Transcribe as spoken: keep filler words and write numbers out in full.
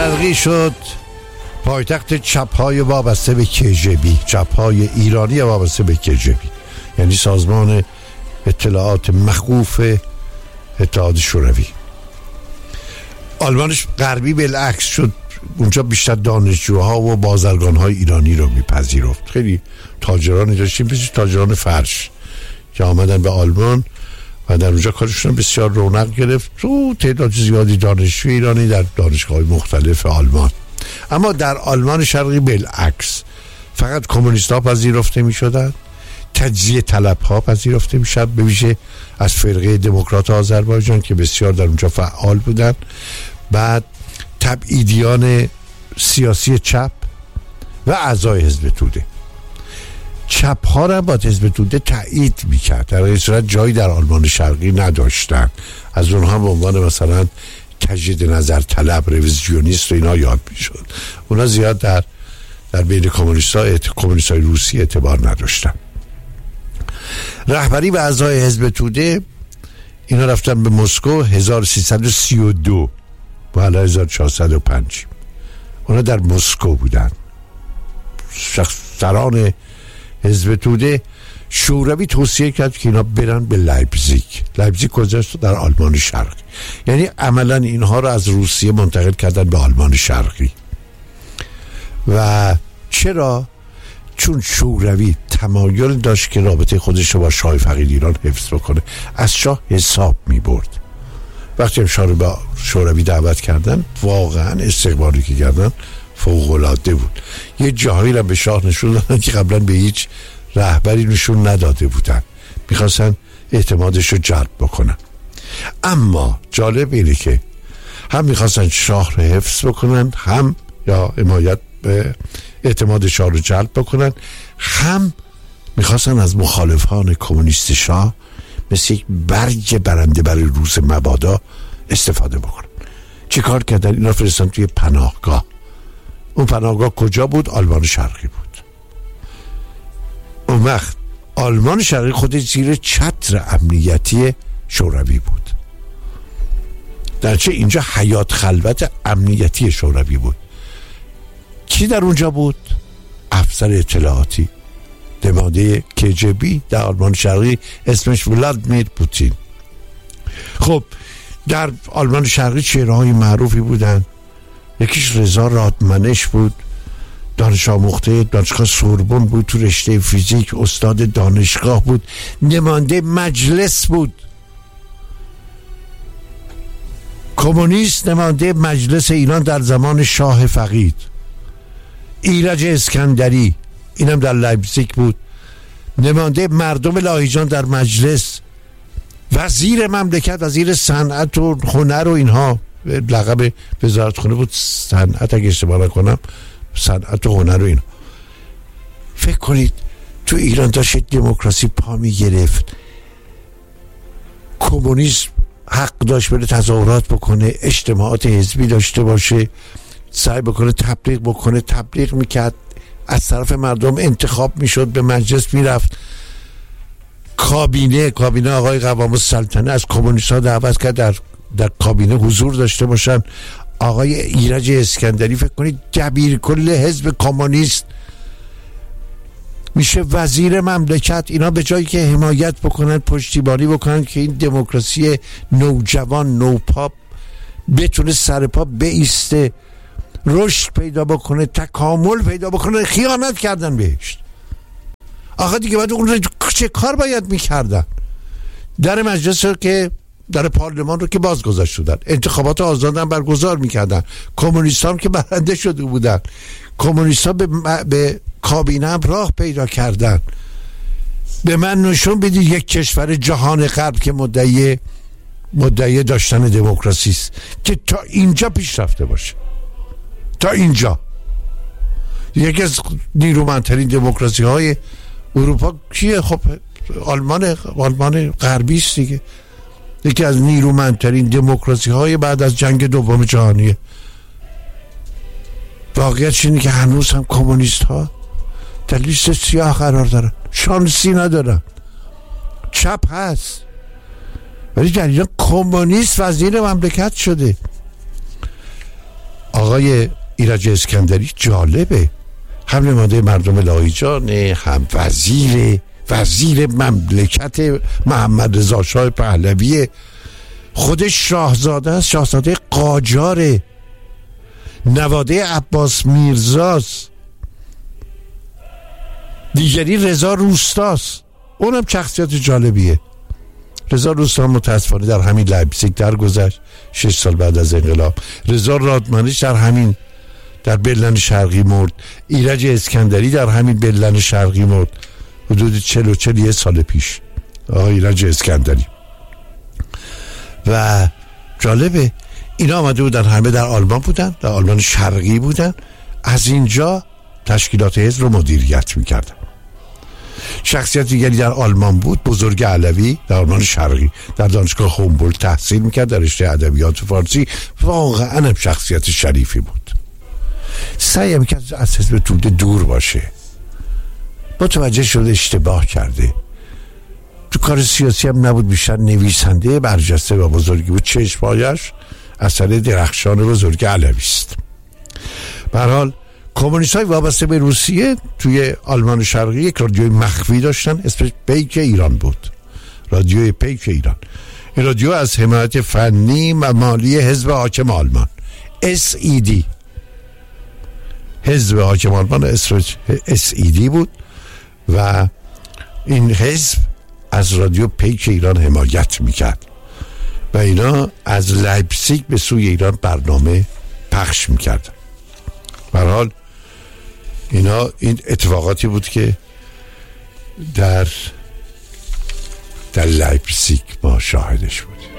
شرقی شد پایتخت چپ‌های وابسته به کجبی، چپ‌های ایرانی وابسته به کجبی، یعنی سازمان اطلاعات مخوف اتحاد شوروی. آلمان غربی بالعکس شد، اونجا بیشتر دانشجوها و بازرگان‌های ایرانی رو میپذیرفت. خیلی تاجرانی داشتیم، مثل تاجران فرش که آمدن به آلمان و در اونجا کارشون بسیار رونق گرفت. تو تعداد زیادی دانشجوی ایرانی در دانشگاه‌های مختلف آلمان. اما در آلمان شرقی بالعکس، فقط کمونیست‌ها پذیرفته می‌شدند، تجزیه طلب‌ها پذیرفته می‌شد، به ویژه از فرقه دموکرات آذربایجان که بسیار در اونجا فعال بودند. بعد تبعیدیان سیاسی چپ و اعضای حزب توده. چپ ها را با حزب توده تایید میکرد، در این صورت جایی در آلمان شرقی نداشتن. از اونها به عنوان مثلا تجدید نظر طلب، رویزیونیست و اینا یاد میشد. اونا زیاد در در بین کمونیست‌ها کمونیست‌های روسی اعتبار نداشتن. رهبری و اعضای حزب توده اینا رفتن به مسکو هزار و سیصد و سی و دو با علا هزار و چهارصد و پنج. اونا در مسکو بودن. شخصران حزب توده شوروی توصیه کرد که اینا برن به لایپزیگ. لایپزیگ کجاست؟ در آلمان شرقی. یعنی عملا اینها رو از روسیه منتقل کردن به آلمان شرقی. و چرا؟ چون شوروی تمایل داشت که رابطه خودش رو با شاه فقید ایران حفظ بکنه، از شاه حساب می برد. وقتی هم شاه رو با شوروی دعوت کردن، واقعا استقبالی که کردن فوق‌العاده بود. یه جاهایی رو به شاه نشون دادن که قبلا به هیچ رهبری نشون نداده بودن، میخواستن اعتمادش رو جلب بکنن. اما جالب اینه که هم میخواستن شاه رو حفظ بکنن، هم یا حمایت به اعتماد شاه رو جلب بکنن، هم میخواستن از مخالفان کمونیست شاه مثل یک برگ برنده برای روز مبادا استفاده بکنن. چی کار کردن؟ اینا فرستن توی پناهگاه. اون پناهگاه کجا بود؟ آلمان شرقی بود. اون وقت آلمان شرقی خودش زیر چتر امنیتی شوروی بود. درچه اینجا حیات خلوت امنیتی شوروی بود. کی در اونجا بود؟ افسر اطلاعاتی نماینده کجبی در آلمان شرقی، اسمش ولادیمیر پوتین. خب در آلمان شرقی چهره‌های معروفی بودن. یکیش رضا رادمنش بود، دانش آموخته دانشگاه سوربن بود، تو رشته فیزیک استاد دانشگاه بود، نماینده مجلس بود، کمونیست، نماینده مجلس ایران در زمان شاه فقید. ایرج اسکندری اینم در لایپزیگ بود، نماینده مردم لاهیجان در مجلس، وزیر مملکت، وزیر صنعت و هنر و اینها، لقب وزارت خونه بود صنعت اگه اشتباه نکنم، صنعت و هنر و اینا. فکر کنید تو ایران داشت دموکراسی پا می گرفت، کمونیسم حق داشت بره تظاهرات بکنه، اجتماعات حزبی داشته باشه، سعی بکنه تبلیغ بکنه، تبلیغ میکرد، از طرف مردم انتخاب میشد، به مجلس میرفت. کابینه کابینه آقای قوام السلطنه از کمونیست‌ها دعوت کرد در در کابینه حضور داشته باشن. آقای ایرج اسکندری فکر کنید دبیر کل حزب کمونیست میشه وزیر مملکت. اینا به جایی که حمایت بکنن، پشتیبانی بکنن که این دموکراسی نوجوان نوپا بتونه سر پا بایسته، رشد پیدا بکنه، تکامل پیدا بکنه، خیانت کردن بهش. آخه دیگه بعد اون چه کار باید میکردن؟ در مجلس رو که در پارلمان رو که باز گذاشت شدن، انتخابات آزادن برگزار میکردن، کمونیست هم که برنده شده بودن، کمونیست ها به, م... به کابینه هم راه پیدا کردن. به من نشون بدید یک کشور جهان غرب که مدعی مدعی داشتن دموکراسی است که تا اینجا پیش رفته باشه. تا اینجا یکی از نیرومندترین دموکراسی های اروپا کیه؟ خب آلمان آلمان غربی است دیگه. یکی از نیرومندترین دموکراسی های بعد از جنگ دوم جهانی. واقعیت اینه که هنوز هم کمونیست ها در لیست سیاه قرار دارن، شانسی ندارن. چپ هست ولی در ایران کمونیست وزیر مملکت شده. آقای آقای ایرج اسکندری جالبه، هم نماینده مردم لاهیجانه، هم وزیر وزیر مملکت محمد رضا شاه پهلوی، خودش شاهزاده است، شاهزاده قاجاره، نواده عباس میرزاست، دیگری رضا روستاست، اونم شخصیت جالبیه. رضا روستا متاسفانه در همین لایپزیگ درگذشت شش سال بعد از انقلاب. رضا رادمانیش در همین در برلین شرقی مرد. ایرج اسکندری در همین برلین شرقی مرد حدود چهل و چهل یه سال پیش، آقای ایرج اسکندری. و جالبه اینا آمده بودن، همه در آلمان بودن، در آلمان شرقی بودن، از اینجا تشکیلات حزب رو مدیریت میکردن. شخصیت دیگری در آلمان بود، بزرگ علوی، در آلمان شرقی در دانشگاه هومبولت تحصیل میکرد در رشته ادبیات فارسی، واقعا هم شخصیت شریفی بود. سعی میکرد از حزب توده دور باشه، متوجه شده اشتباه کرده، تو کار سیاسی هم نبود، بیشتر نویسنده برجسته و بزرگی بود. چشمایش اثر درخشان بزرگ علوی است. به هر حال کمونیست های وابسته به روسیه توی آلمان شرقی یک رادیوی مخفی داشتن، اسمش پیک ایران بود، رادیوی پیک ایران. این رادیو از حمایت فنی و مالی حزب حاکم آلمان اس ای دی، حزب حاکم آلمان اسمش اس ای دی بود و این حزب از رادیو پیک ایران حمایت میکرد و اینا از لایپزیگ به سوی ایران برنامه پخش میکرد. به هر حال اینا این اتفاقاتی بود که در در لایپزیگ ما شاهدش بودیم.